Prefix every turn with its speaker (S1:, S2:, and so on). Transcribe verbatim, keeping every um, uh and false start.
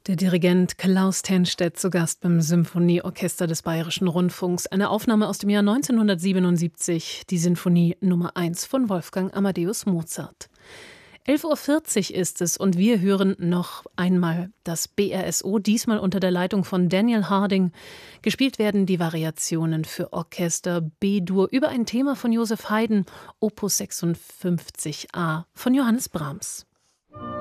S1: Der Dirigent Klaus Tennstedt zu Gast beim Symphonieorchester des Bayerischen Rundfunks. Eine Aufnahme aus dem Jahr neunzehnhundertsiebenundsiebzig, die Sinfonie Nummer eins von Wolfgang Amadeus Mozart. elf Uhr vierzig ist es und wir hören noch einmal das B R S O, diesmal unter der Leitung von Daniel Harding. Gespielt werden die Variationen für Orchester B-Dur über ein Thema von Joseph Haydn, Opus sechsundfünfzig a von Johannes Brahms.